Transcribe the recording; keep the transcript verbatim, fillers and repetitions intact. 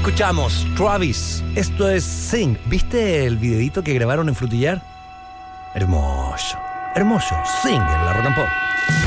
Escuchamos Travis. Esto es Sing. ¿Viste el videito que grabaron en Frutillar? Hermoso. Hermoso. Sing en la Rock and Pop.